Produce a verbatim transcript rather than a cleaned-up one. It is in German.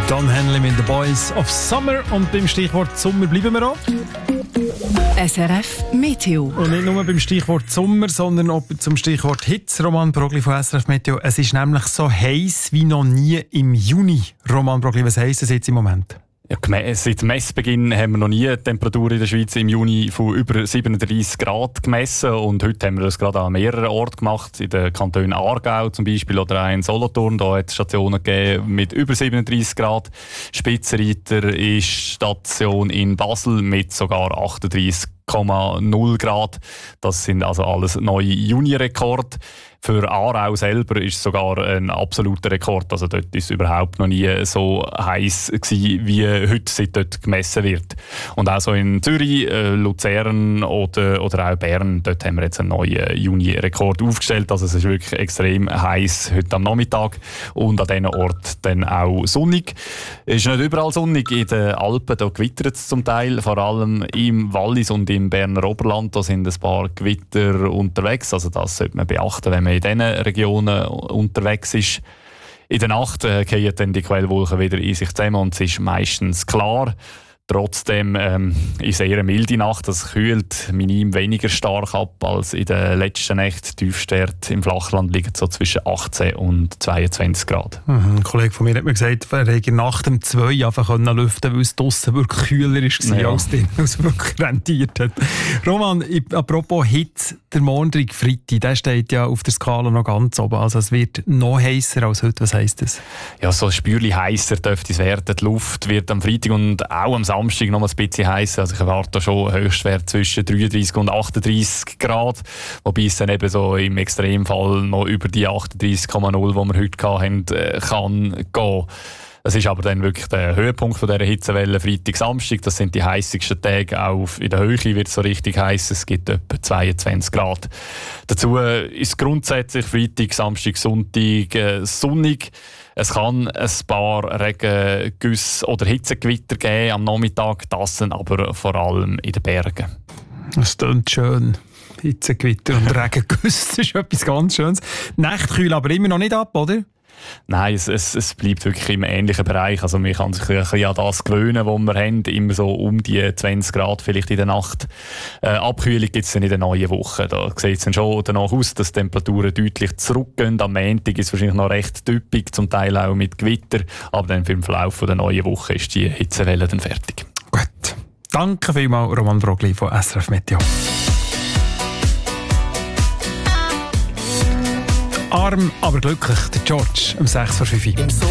Don Henley mit «The Boys of Summer». Und beim Stichwort Sommer bleiben wir auch. S R F Meteo. Und nicht nur beim Stichwort Sommer, sondern auch zum Stichwort Hitze. Roman Brogli von S R F Meteo. Es ist nämlich so heiß wie noch nie im Juni. Roman Brogli, was heisst das jetzt im Moment? Ja, seit Messbeginn haben wir noch nie eine Temperatur in der Schweiz im Juni von über siebenunddreissig Grad gemessen. Und heute haben wir das gerade an mehreren Orten gemacht. In den Kantonen Aargau zum Beispiel oder auch in Solothurn. Da hat es Stationen gegeben mit über siebenunddreissig Grad. Spitzenreiter ist Station in Basel mit sogar achtunddreissig Komma null Grad. Das sind also alles neue Juni-Rekorde. Für Aarau selber ist es sogar ein absoluter Rekord. Also dort ist es überhaupt noch nie so heiß gewesen, wie heute, seit dort gemessen wird. Und auch so in Zürich, äh, Luzern oder, oder auch Bern, dort haben wir jetzt einen neuen Juni-Rekord aufgestellt. Also es ist wirklich extrem heiß heute am Nachmittag und an diesen Orten dann auch sonnig. Es ist nicht überall sonnig. In den Alpen da gewittert es zum Teil, vor allem im Wallis und im Berner Oberland. Da sind ein paar Gewitter unterwegs. Also das sollte man beachten, wenn man in diesen Regionen unterwegs ist. In der Nacht äh, fallen dann die Quellwolken wieder in sich zusammen und es ist meistens klar. Trotzdem ähm, ist es eher eine milde Nacht. Es kühlt minim weniger stark ab als in den letzten Nächten. Tiefstwerte im Flachland liegen so zwischen achtzehn und zweiundzwanzig Grad. Mhm. Ein Kollege von mir hat mir gesagt, er hätte nach dem zwei einfach lüften, weil es draussen wirklich kühler war ja. als drin, als es wirklich rentiert hat. Roman, apropos Hitze, der morgige Freitag, der steht ja auf der Skala noch ganz oben. Also es wird noch heißer als heute. Was heisst das? Ja, so ein Spürchen heißer dürfte es werden. Die Luft wird am Freitag und auch am Samstag noch ein bisschen heißer. Also ich erwarte schon Höchstwert zwischen dreiunddreissig und achtunddreissig Grad. Wobei es dann eben so im Extremfall noch über die achtunddreissig Komma null, die wir heute hatten, kann gehen. Das ist aber dann wirklich der Höhepunkt von dieser Hitzewelle, Freitag, Samstag. Das sind die heissigsten Tage. Auch in der Höhe wird es so richtig heiß. Es gibt etwa zweiundzwanzig Grad. Dazu ist grundsätzlich Freitag, Samstag, Sonntag äh, sonnig. Es kann ein paar Regengüsse oder Hitzegewitter geben am Nachmittag. Das sind aber vor allem in den Bergen. Das klingt schön. Hitzegewitter und Regengüsse, das ist etwas ganz Schönes. Die Nächte kühlen aber immer noch nicht ab, oder? Nein, es, es, es bleibt wirklich im ähnlichen Bereich. Also man kann sich ein bisschen an das gewöhnen, was wir haben. Immer so um die zwanzig Grad vielleicht in der Nacht. Äh, Abkühlung gibt es dann in der neuen Woche. Da sieht es dann schon danach aus, dass die Temperaturen deutlich zurückgehen. Am Montag ist es wahrscheinlich noch recht typisch, zum Teil auch mit Gewitter. Aber dann für den Verlauf der neuen Woche ist die Hitzewelle dann fertig. Gut. Danke vielmals, Roman Brogli von S R F Meteo. Arm, aber glücklich, der George, um sechs vor fünf.